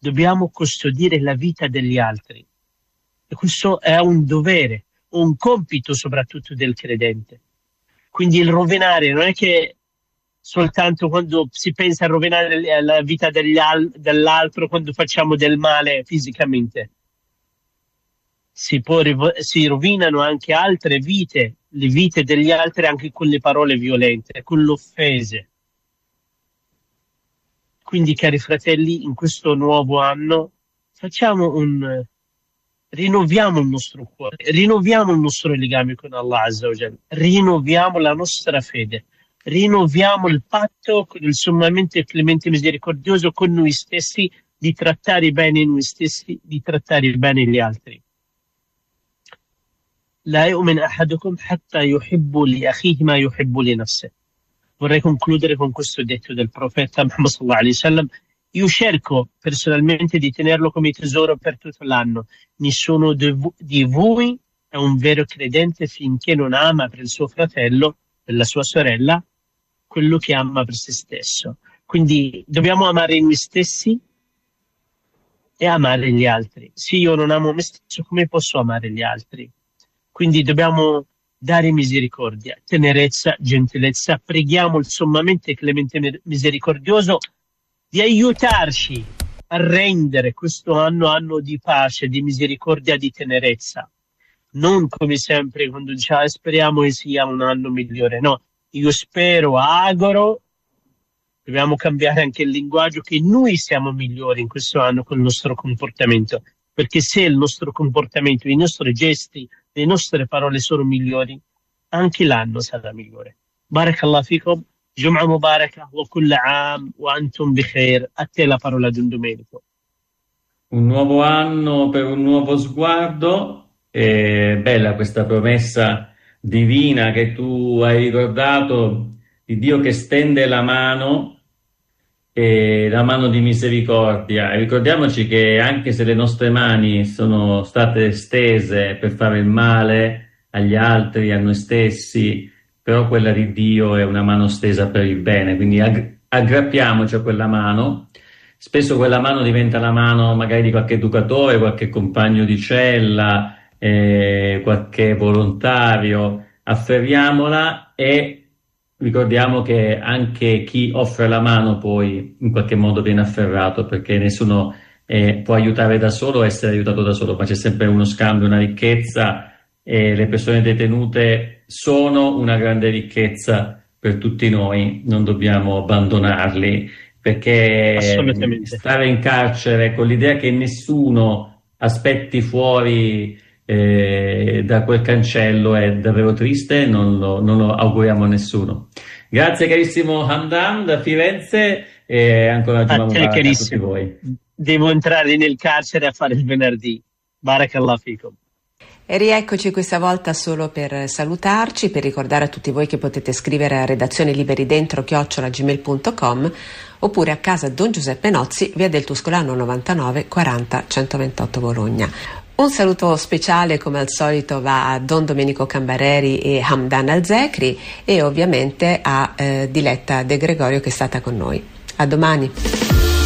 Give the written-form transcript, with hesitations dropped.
dobbiamo custodire la vita degli altri. E questo è un dovere, un compito soprattutto del credente. Quindi il rovinare non è che soltanto quando si pensa a rovinare la vita dell'altro, quando facciamo del male fisicamente. Si rovinano anche altre vite, le vite degli altri anche con le parole violente, con le offese. Quindi, cari fratelli, in questo nuovo anno rinnoviamo il nostro cuore, rinnoviamo il nostro legame con Allah Azza wa Jalla, rinnoviamo la nostra fede, rinnoviamo il patto con il sommamente clemente e misericordioso con noi stessi, di trattare bene noi stessi, di trattare bene gli altri. La yu'min ahadukum hatta yuhibbu li akhihi ma yuhibbu li nafsihi. Vorrei concludere con questo detto del profeta Muhammad sallallahu alaihi wasallam. Io cerco personalmente di tenerlo come tesoro per tutto l'anno. Nessuno di voi è un vero credente finché non ama per il suo fratello, per la sua sorella, quello che ama per se stesso. Quindi dobbiamo amare noi stessi e amare gli altri. Se io non amo me stesso, come posso amare gli altri? Quindi dobbiamo dare misericordia, tenerezza, gentilezza. Preghiamo il sommamente clemente e misericordioso di aiutarci a rendere questo anno di pace, di misericordia, di tenerezza. Non come sempre quando diciamo speriamo che sia un anno migliore. No, io spero, auguro, dobbiamo cambiare anche il linguaggio, che noi siamo migliori in questo anno con il nostro comportamento. Perché se il nostro comportamento, i nostri gesti, le nostre parole sono migliori, anche l'anno sarà migliore. Barakallah fikum. Jum'a mubaraka wa kull 'am wa antum bi khair. A te la parola, Don Domenico. Un nuovo anno per un nuovo sguardo. È bella questa promessa divina che tu hai ricordato, di Dio che stende la mano di misericordia. E ricordiamoci che anche se le nostre mani sono state stese per fare il male agli altri, a noi stessi, però quella di Dio è una mano stesa per il bene, quindi aggrappiamoci a quella mano. Spesso quella mano diventa la mano magari di qualche educatore, qualche compagno di cella, qualche volontario. Afferriamola e ricordiamo che anche chi offre la mano poi in qualche modo viene afferrato, perché nessuno può aiutare da solo, essere aiutato da solo, ma c'è sempre uno scambio, una ricchezza. E le persone detenute sono una grande ricchezza per tutti noi, non dobbiamo abbandonarli, perché stare in carcere con l'idea che nessuno aspetti fuori da quel cancello è davvero triste, non lo auguriamo a nessuno. Grazie carissimo Hamdan da Firenze e ancora una volta a tutti voi. Devo entrare nel carcere a fare il venerdì. Barakallah fikum. E rieccoci questa volta solo per salutarci, per ricordare a tutti voi che potete scrivere a redazione liberidentro@gmail.com oppure a casa Don Giuseppe Nozzi, via del Tuscolano 99 40 128 Bologna. Un saluto speciale come al solito va a Don Domenico Cambareri e Hamdan Al-Zekri e ovviamente a Diletta De Gregorio che è stata con noi. A domani.